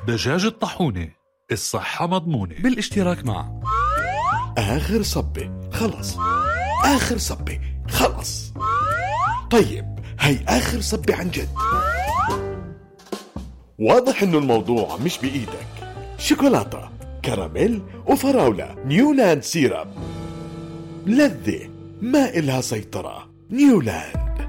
دجاج الطاحونة، الصحة مضمونة، بالاشتراك مع آخر صبة خلص، آخر صبة خلص. طيب هي آخر صبة عن جد. واضح إنه الموضوع مش بإيدك. شوكولاتة، كراميل وفراولة، نيولاند سيرب، لذة ما إلها سيطرة. نيولاند.